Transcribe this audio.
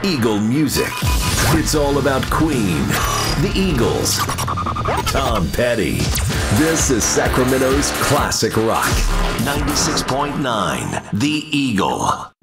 Eagle music. It's all about Queen, the Eagles, Tom Petty. This is Sacramento's classic rock. 96.9, The Eagle.